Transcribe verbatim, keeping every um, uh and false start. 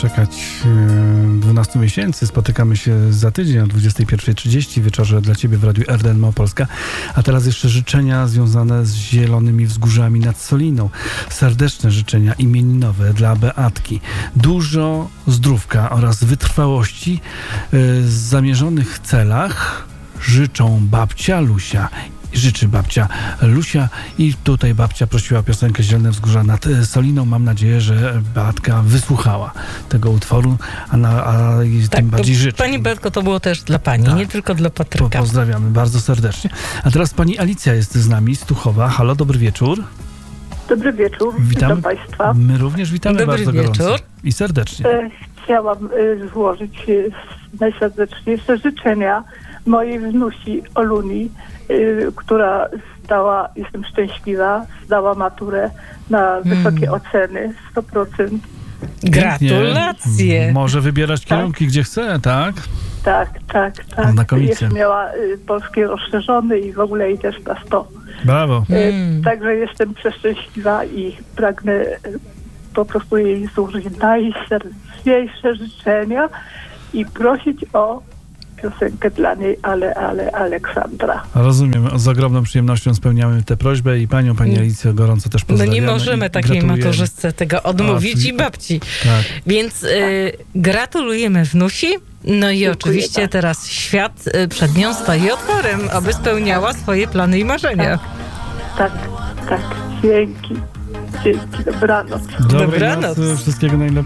czekać dwunastu miesięcy. Spotykamy się za tydzień o dwudziestej pierwszej trzydzieści wieczorze dla Ciebie w Radiu R D N Małopolska. A teraz jeszcze życzenia związane z zielonymi wzgórzami nad Soliną. Serdeczne życzenia imieninowe dla Beatki. Dużo zdrówka oraz wytrwałości w zamierzonych celach życzą babcia Lusia. Życzy babcia Lusia i tutaj babcia prosiła o piosenkę Zielone Wzgórza nad Soliną. Mam nadzieję, że Beatka wysłuchała tego utworu, a, na, a tak, tym bardziej życzy. Pani Beatko, to było też dla pani, tak. Nie tylko dla Patryka. Po, pozdrawiamy bardzo serdecznie. A teraz pani Alicja jest z nami z Tuchowa. Halo, dobry wieczór. Dobry wieczór, witamy, witam Państwa. My również witamy dobry bardzo wieczór. gorąco i serdecznie. E, chciałam e, złożyć e, najserdeczniejsze życzenia mojej wnusi Oluni, y, która zdała, jestem szczęśliwa, zdała maturę na wysokie mm. oceny, sto procent. Gratulacje! Może wybierać tak. kierunki, gdzie chce, tak? Tak, tak, tak. Znakomicie. Jeszcze miała y, polski rozszerzony i w ogóle i też na sto. Brawo. Y, mm. Także jestem przeszczęśliwa i pragnę y, po prostu jej złożyć najserdeczniejsze życzenia i prosić o piosenkę dla niej, ale, ale Aleksandra. Rozumiem. Z ogromną przyjemnością spełniamy tę prośbę i panią, pani Alicjo, gorąco też No pozdrawiamy. nie możemy takiej maturzystce tego odmówić A, i babci. Tak. Więc y, gratulujemy wnusi. No i Dziękuję oczywiście bardzo. teraz świat y, przed nią stoi otworem, aby spełniała swoje plany i marzenia. Tak, tak. Dzięki. Dzięki. Dobranoc. Dobrej Dobranoc. nocy, wszystkiego najlepszego.